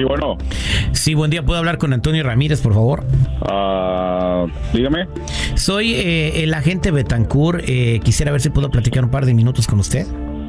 bueno. Sí, buen día. ¿Puedo hablar con Antonio Ramírez, por favor? Dígame. Soy el agente Betancourt. Quisiera ver si puedo platicar un par de minutos con usted.